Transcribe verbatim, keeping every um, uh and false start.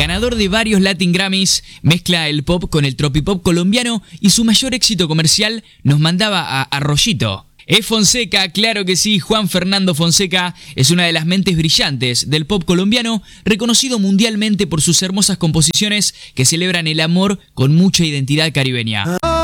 Ganador de varios Latin Grammys, mezcla el pop con el tropipop colombiano y su mayor éxito comercial nos mandaba a Arroyito. Es Fonseca, claro que sí, Juan Fernando Fonseca es una de las mentes brillantes del pop colombiano, reconocido mundialmente por sus hermosas composiciones que celebran el amor con mucha identidad caribeña.